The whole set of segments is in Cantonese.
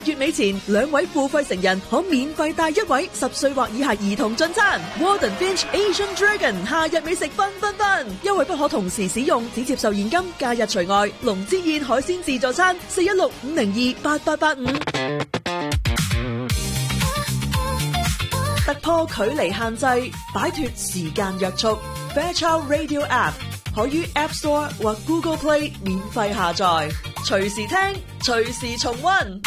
月尾前2位付費成人可免費帶1位10歲或以下兒童進餐。Warden Finch Asian Dragon 夏日美食繽紛紛，優惠不可同時使用，只接受現金，假日除外。龍之宴海鮮自助餐416-502-8885。突破距離限制，擺脫時間約束。Fairchild Radio App 可於 App Store 或 Google Play 免費下載，隨時聽，隨時重溫。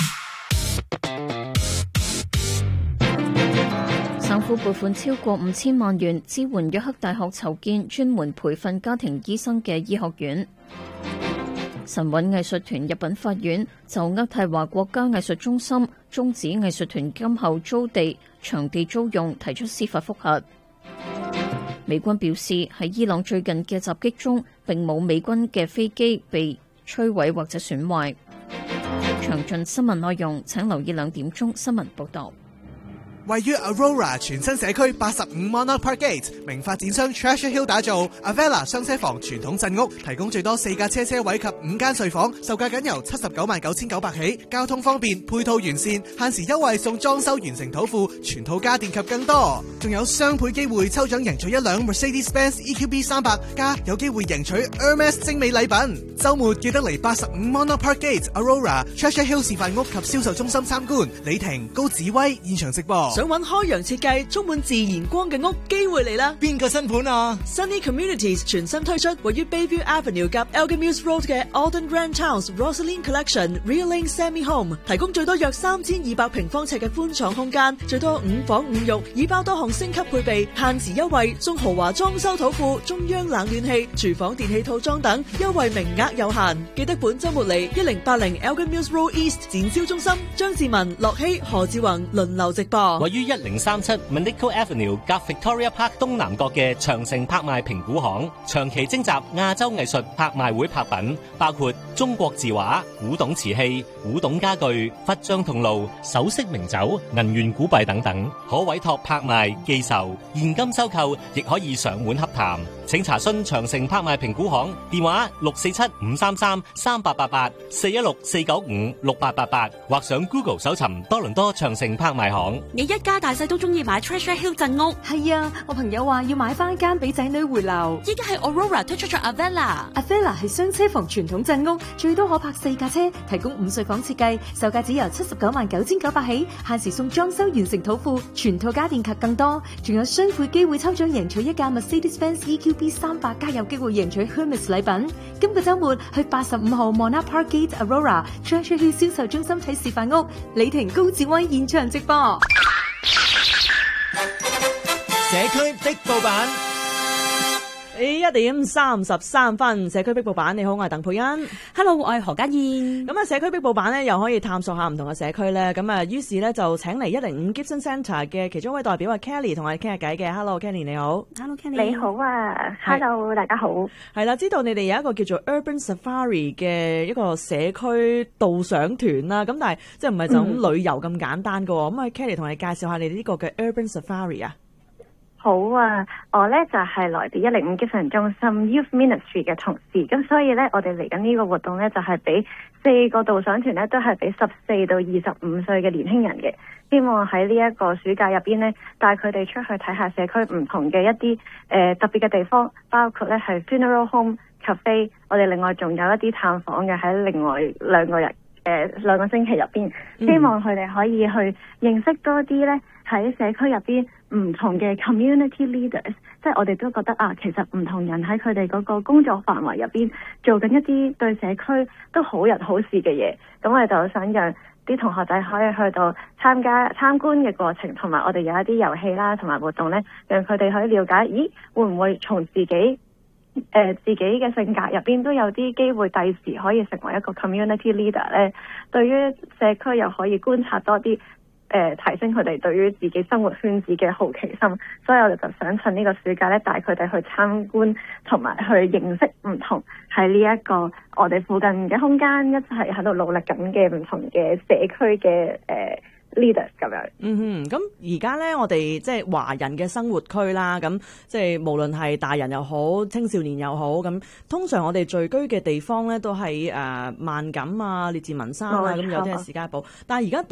省府撥款超過5000萬元支援約克大學籌建專門培訓家庭醫生嘅醫學院。神韻藝術團入稟法院，就渥太華國家藝術中心終止藝術團今後租地、場地租用提出司法覆核。美軍表示喺伊朗最近嘅襲擊中，並冇美軍嘅飛機被摧毀或者損壞。詳盡新聞內容請留意2點鐘新聞報道。 位於 Aurora 全新社區85 Monarch Park Gate， 名發展商 Treasure Hill 打造 Avella 雙車房傳統鎮屋，提供最多4架車位及5間睡房，售價僅由799900起，交通方便，配套完善，限時優惠送裝修完成土庫，全套家電及更多，仲有雙倍機會抽獎贏取1輛 Mercedes-Benz EQB 300，加有機會贏取 Hermes 精美禮品。週末記得嚟85 Monarch Park Gate Aurora Treasure Hill 示範屋及銷售中心參觀。李婷、高子威現場直播。 想揾開揚設計充滿自然光嘅屋，機會嚟啦！ 邊個新盤啊？ Sunny Communities 全新推出位於 Bayview Avenue 及 Elgin Mills Road 嘅 Alden Grand House Rosaline Collection Real Lane Semi Home， 提供最多約3200平方尺嘅寬敞空間，最多5房5浴，已包多項升級配備，限時優惠送豪華裝修土庫、中央冷暖氣、廚房電器套裝等，優惠名額有限。記得本週末嚟1080 Elgin Mills Road East 展銷中心，張志文、樂希、何志宏輪流直播。 位於1037 Manico Avenue 夾 Victoria Park 東南角嘅長城拍賣評估行，長期徵集亞洲藝術拍賣會拍品，包括中國字畫、古董瓷器、古董家具、佛像銅爐、首飾名酒、銀元古幣等等，可委託拍賣、寄售、現金收購，亦可以上門洽談。請查詢長城拍賣評估行電話647-533-3888 416-495-6888，或上 Google 搜尋多倫多長城拍賣行。 你一家大細都中意買 Treasure Hill 鎮屋？ 係啊，我朋友話要買翻間俾仔女回流。 依家喺 Aurora 推出咗 Avella 係雙車房傳統鎮屋，最多可泊4架車，提供5睡房設計，售價只由799900起，限時送裝修完成土庫，全套家電及更多，仲有雙倍機會抽獎贏取1架 Mercedes-Benz EQB 300，加有機會贏取 Hermes 禮品。今個週末去85號 Monarch Park Gate Aurora Treasure Hill 銷售中心睇示範屋，李婷、高志威現場直播。 社區的報版 1點33分，社區壁報版，你好，我係鄧佩欣。 Hello， 我係何家燕。 咁啊，社區壁報版咧又可以探索下唔同嘅社區咧。咁啊，於是咧就請嚟105 Gibson Centre 嘅其中一位代表啊 Kelly 同我哋傾下偈嘅。Hello，Kelly 你好。 Hello，Kelly 你好啊。Hello，大家好。係啦，知道你哋有一個叫做 Urban Safari 嘅一個社區導賞團啦。咁但係即係唔係就咁旅遊咁簡單㗎喎。咁啊，Kelly 同我哋介紹下你哋呢個嘅 Urban Safari 啊。 好啊，我咧就係來自105 Gibson 中心 Youth Ministry 嘅同事，咁所以咧我哋嚟緊呢個活動咧就係俾4個導賞團咧都係俾14到25歲嘅年輕人嘅，希望喺呢一個暑假入邊咧帶佢哋出去睇下社區唔同嘅一啲特別嘅地方，包括咧係 funeral home cafe， 我哋另外仲有一啲探訪嘅喺另外2個星期入邊，希望佢哋可以去認識多啲咧喺社區入邊唔同嘅 community leaders， 即係我哋都覺得啊，其實唔同人喺佢哋嗰個工作範圍入邊做緊一啲對社區都好人好事嘅嘢，咁我哋就想讓啲同學仔可以去到參觀嘅過程，同埋我哋有一啲遊戲啦，同埋活動咧，讓佢哋可以了解，咦，會唔會從自己嘅性格入邊都有啲機會第時可以成為一個 community leader 咧？對於社區又可以觀察多啲。提升佢哋對於自己生活圈子嘅好奇心，所以我哋就想趁呢個暑假咧，帶佢哋去參觀同埋去認識唔同喺呢一個我哋附近嘅空間，一齊喺度努力緊嘅唔同嘅社區嘅 leaders 咁樣。 咁而家咧，我哋即係華人嘅生活區啦，咁即係無論係大人又好，青少年又好，咁通常我哋聚居嘅地方咧，都係萬錦啊、列治文山啊，咁有啲係士嘉堡，但係而家